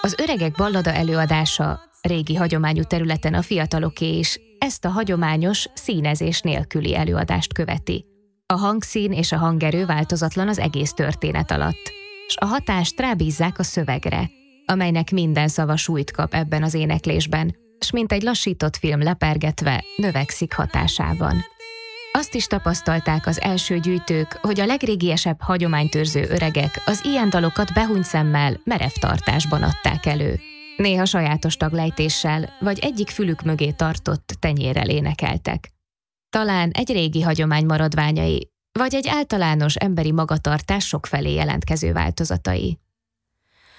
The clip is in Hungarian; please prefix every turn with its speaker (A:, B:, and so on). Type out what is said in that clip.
A: Az öregek ballada előadása régi hagyományú területen a fiataloké is ezt a hagyományos, színezés nélküli előadást követi. A hangszín és a hangerő változatlan az egész történet alatt, s a hatást rábízzák a szövegre, amelynek minden szava súlyt kap ebben az éneklésben, s mint egy lassított film lepergetve, növekszik hatásában. Azt is tapasztalták az első gyűjtők, hogy a legrégiesebb hagyománytőrző öregek az ilyen dalokat behúnyt szemmel, merev tartásban adták elő. Néha sajátos taglejtéssel, vagy egyik fülük mögé tartott tenyérrel énekeltek. Talán egy régi hagyomány maradványai, vagy egy általános emberi magatartás sokfelé jelentkező változatai.